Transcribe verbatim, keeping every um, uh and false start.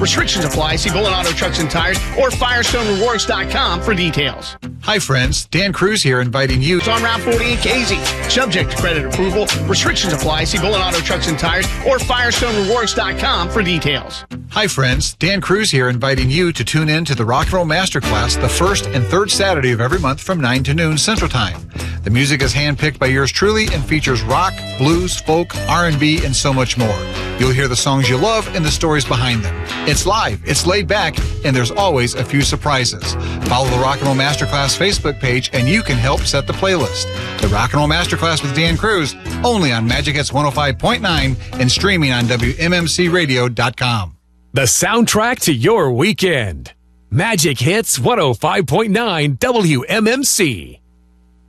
Restrictions apply. See Bullen Auto Trucks and Tires or Firestone Rewards dot com for details. Hi, friends. Dan Cruz here, inviting you. It's on Route forty-eight Casey. Subject to credit approval. Restrictions apply. See Bullen Auto Trucks and Tires or Firestone Rewards dot com for details. Hi, friends. Dan Cruz here, inviting you to tune in to the Rock and Roll Masterclass the first and third Saturday of every month from nine to noon Central Time. The music is handpicked by yours truly and features rock, blues, folk, R and B, and so much more. You'll hear the songs you love and the stories behind them. It's live, it's laid back, and there's always a few surprises. Follow the Rock and Roll Masterclass Facebook page, and you can help set the playlist. The Rock and Roll Masterclass with Dan Cruz, only on Magic Hits one oh five point nine and streaming on W M M C radio dot com. The soundtrack to your weekend. Magic Hits one oh five point nine W M M C.